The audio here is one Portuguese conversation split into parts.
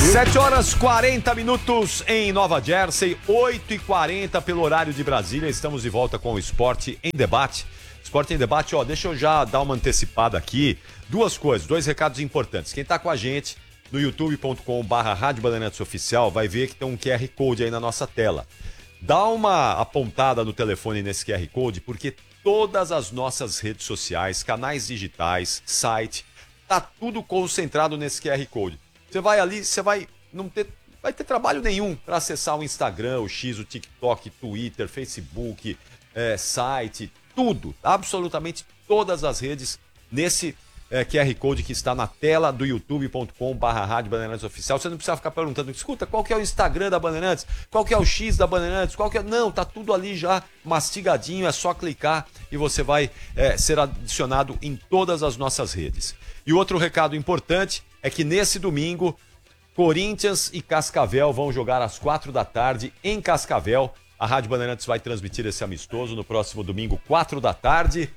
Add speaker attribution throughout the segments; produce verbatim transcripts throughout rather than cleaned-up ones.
Speaker 1: sete horas e quarenta minutos em Nova Jersey, oito e quarenta pelo horário de Brasília. Estamos de volta com o Esporte em Debate. Esporte em Debate, ó, deixa eu já dar uma antecipada aqui. Duas coisas, dois recados importantes. Quem tá com a gente no youtube ponto com barra Rádio Bandeirantes Oficial vai ver que tem um Q R Code aí na nossa tela. Dá uma apontada no telefone nesse Q R Code, porque todas as nossas redes sociais, canais digitais, site, tá tudo concentrado nesse Q R Code. Você vai ali, você vai não ter, vai ter trabalho nenhum para acessar o Instagram, o X, o TikTok, Twitter, Facebook, é, site, tudo, absolutamente todas as redes nesse é, Q R Code que está na tela do youtube ponto com barra Rádio Bandeirantes Oficial. Você não precisa ficar perguntando, escuta, qual que é o Instagram da Bandeirantes? Qual que é o X da Bandeirantes? Qual que é... Não, tá tudo ali já mastigadinho, é só clicar e você vai é, ser adicionado em todas as nossas redes. E outro recado importante é que nesse domingo, Corinthians e Cascavel vão jogar às quatro da tarde em Cascavel. A Rádio Bandeirantes vai transmitir esse amistoso no próximo domingo, quatro da tarde.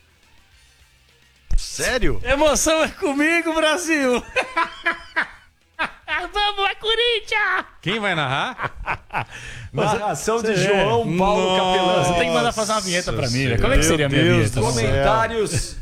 Speaker 2: Sério?
Speaker 3: Emoção é comigo, Brasil! Vamos, é Corinthians!
Speaker 4: Quem vai narrar?
Speaker 1: Narração de João Paulo Capelani.
Speaker 3: Você tem que mandar fazer uma vinheta pra mim, né? Como é que seria a minha vinheta?
Speaker 1: Comentários.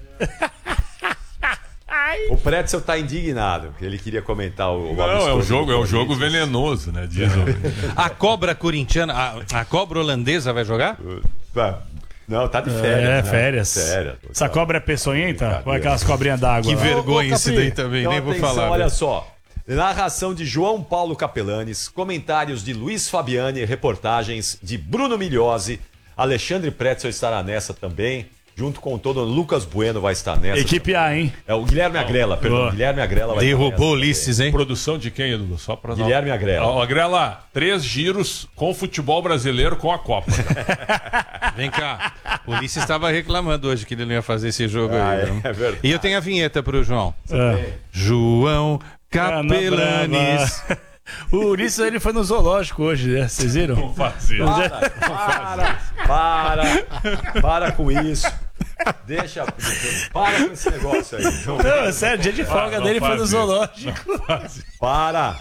Speaker 1: O Pretzel tá indignado, porque ele queria comentar o...
Speaker 5: Não, é um jogo, é um jogo venenoso, né? Diz o...
Speaker 4: A cobra corintiana, a, a cobra holandesa vai jogar?
Speaker 1: Não, tá de férias.
Speaker 3: É,
Speaker 1: né?
Speaker 3: férias.
Speaker 1: Férias.
Speaker 3: Essa cobra é peçonhenta? Ou é aquelas cobrinhas d'água?
Speaker 4: Que vergonha
Speaker 1: Ô, ô,
Speaker 4: isso daí também,
Speaker 1: então,
Speaker 4: nem vou
Speaker 1: atenção,
Speaker 4: falar.
Speaker 1: Olha
Speaker 4: né?
Speaker 1: só, narração de João Paulo Capelanes, comentários de Luiz Fabiani, reportagens de Bruno Migliozzi, Alexandre Pretzel estará nessa também, junto com todo o Lucas Bueno vai estar nessa.
Speaker 3: Equipe A, hein?
Speaker 1: É o Guilherme Agrela, perdão,
Speaker 3: Boa.
Speaker 1: Guilherme Agrela vai
Speaker 4: Derrubou
Speaker 1: estar nessa
Speaker 5: Ulisses,
Speaker 1: também.
Speaker 5: hein? Produção de quem, Edu? Só pra
Speaker 1: Guilherme Agrela.
Speaker 5: Ó, Agrela, três giros com o futebol brasileiro com a Copa.
Speaker 4: Vem cá, o Ulisses estava reclamando hoje que ele não ia fazer esse jogo
Speaker 1: Ah,
Speaker 4: aí.
Speaker 1: é,
Speaker 4: não?
Speaker 1: é verdade.
Speaker 4: E eu tenho a vinheta pro João.
Speaker 3: É.
Speaker 4: João Capelanes.
Speaker 3: O Ulisses, ele foi no zoológico hoje, né? Vocês viram?
Speaker 5: Não fazia.
Speaker 1: Para, para, para com isso. Deixa, para com esse negócio aí. João.
Speaker 3: Não, é sério, dia de folga
Speaker 5: não
Speaker 3: dele foi
Speaker 5: faz
Speaker 3: no
Speaker 5: isso.
Speaker 3: zoológico.
Speaker 1: Para.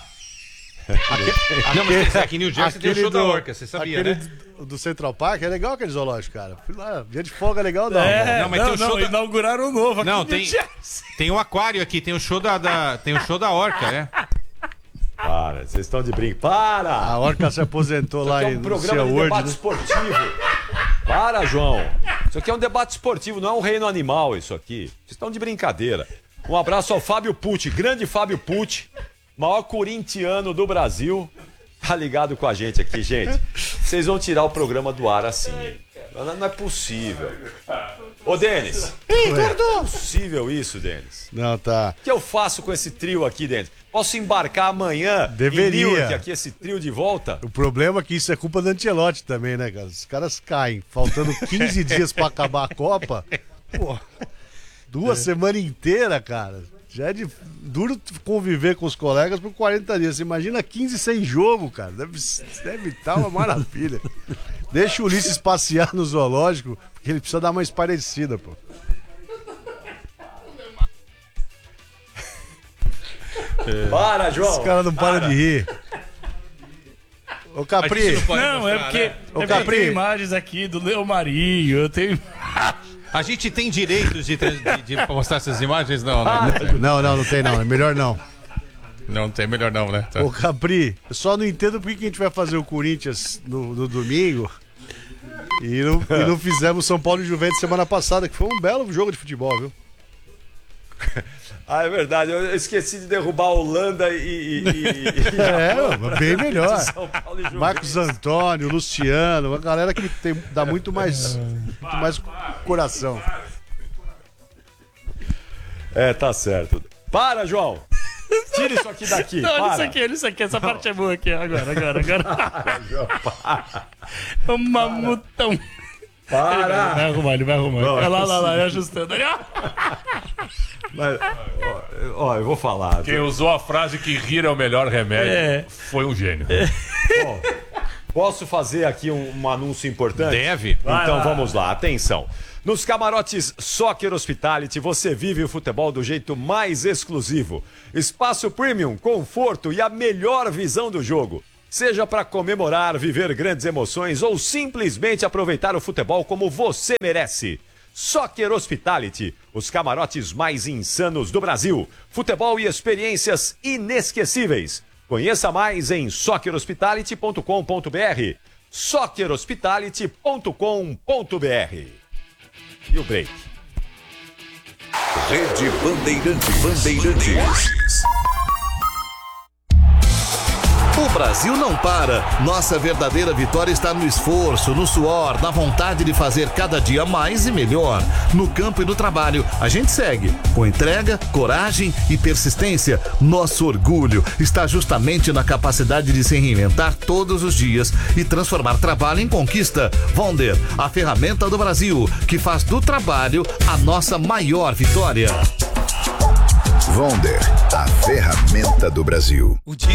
Speaker 4: Não, mas aqui em New Jersey tem o show
Speaker 2: Aquele
Speaker 4: da
Speaker 2: do-
Speaker 4: Orca, você sabia,
Speaker 2: aquele
Speaker 4: né?
Speaker 2: do, do Central Park é legal aquele zoológico, cara. Fui lá, dia de folga é legal, não.
Speaker 3: É,
Speaker 4: Não,
Speaker 3: não,
Speaker 4: mas
Speaker 3: não,
Speaker 4: tem o show da-
Speaker 3: inauguraram um novo aqui
Speaker 4: Não,
Speaker 3: em
Speaker 4: tem,
Speaker 3: New Jersey.
Speaker 4: tem o aquário aqui, tem o show da, da- tem o show da Orca, né?
Speaker 1: Para, vocês estão de brinco. Para!
Speaker 2: A Orca se aposentou lá
Speaker 1: Isso aqui
Speaker 2: em
Speaker 1: é um
Speaker 2: no
Speaker 1: programa de
Speaker 2: Sea World,
Speaker 1: debate
Speaker 2: né?
Speaker 1: esportivo. Para, João. Isso aqui é um debate esportivo, não é um reino animal isso aqui. Vocês estão de brincadeira. Um abraço ao Fábio Pucci, grande Fábio Pucci, maior corintiano do Brasil. Tá ligado com a gente aqui, gente. Vocês vão tirar o programa do ar assim. Não, não é possível. Ô, Denis. Não é possível isso, Denis.
Speaker 2: Não, tá.
Speaker 1: O que eu faço com esse trio aqui, Denis? Posso embarcar amanhã
Speaker 2: Deveria.
Speaker 1: em Newark, aqui, esse trio de volta?
Speaker 2: O problema é que isso é culpa do Ancelotti também, né, cara? Os caras caem, faltando quinze dias pra acabar a Copa. Pô, duas semanas inteiras, cara. Já é de duro conviver com os colegas por quarenta dias. Você imagina quinze sem jogo, cara. Deve deve estar uma maravilha. Deixa o Ulisses passear no zoológico, porque ele precisa dar uma esparecida, pô.
Speaker 1: Para, João.
Speaker 2: Os caras não param de rir. Ô, Capri.
Speaker 3: Não, é porque, é
Speaker 2: Ô,
Speaker 3: porque
Speaker 2: Capri.
Speaker 3: tem imagens aqui do Leo Marinho, eu tenho...
Speaker 4: A gente tem direitos de, trans- de- de mostrar essas imagens? Não,
Speaker 1: Ah,
Speaker 4: né?
Speaker 2: Não, não, não tem não. É melhor não.
Speaker 4: Não tem, melhor não, né? Tá.
Speaker 2: Ô, Capri, eu só não entendo por que que a gente vai fazer o Corinthians no, no domingo e não, e não fizemos São Paulo e Juventus semana passada, que foi um belo jogo de futebol, viu?
Speaker 1: Ah, é verdade. Eu esqueci de derrubar a Holanda e... e, e, e
Speaker 2: É, bem melhor.
Speaker 1: São Paulo e Juventus.
Speaker 2: Marcos Antônio, Luciano, uma galera que tem, dá muito mais, muito mais coração.
Speaker 1: É, tá certo. Para, João. Tira isso aqui daqui.
Speaker 3: Não, olha
Speaker 1: para.
Speaker 3: isso aqui, olha isso aqui, essa parte é boa aqui, agora, agora, agora. O mamutão.
Speaker 1: Para.
Speaker 3: Vai arrumar, ele vai arrumar.
Speaker 1: Não,
Speaker 3: Olha lá,
Speaker 1: é
Speaker 3: lá, lá, ele ajustando. Olha.
Speaker 1: Mas, ó, ó, eu vou falar.
Speaker 5: Quem usou a frase que rir é o melhor remédio
Speaker 3: É.
Speaker 5: foi um gênio.
Speaker 1: Ó, Posso fazer aqui um, um anúncio importante?
Speaker 4: Deve.
Speaker 1: Então
Speaker 3: lá.
Speaker 1: vamos lá, atenção. Nos camarotes Soccer Hospitality, você vive o futebol do jeito mais exclusivo. Espaço premium, conforto e a melhor visão do jogo. Seja para comemorar, viver grandes emoções ou simplesmente aproveitar o futebol como você merece. Soccer Hospitality, os camarotes mais insanos do Brasil. Futebol e experiências inesquecíveis. Conheça mais em soccer hospitality ponto com ponto b r. soccer hospitality ponto com ponto b r. E o break.
Speaker 6: Rede Bandeirantes. Bandeirantes. O Brasil não para. Nossa verdadeira vitória está no esforço, no suor, na vontade de fazer cada dia mais e melhor. No campo e no trabalho, a gente segue com entrega, coragem e persistência. Nosso orgulho está justamente na capacidade de se reinventar todos os dias e transformar trabalho em conquista. Vonder, a ferramenta do Brasil, que faz do trabalho a nossa maior vitória.
Speaker 7: Vonder, a ferramenta do Brasil.